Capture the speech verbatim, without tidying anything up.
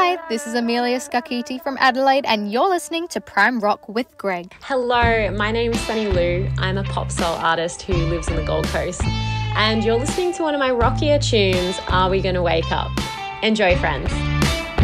Hi, this is Amelia Skakiti from Adelaide, and you're listening to Prime Rock with Greg. Hello, my name is Sunny Lou. I'm a pop soul artist who lives on the Gold Coast, and you're listening to one of my rockier tunes, Are We Gonna Wake Up? Enjoy, friends.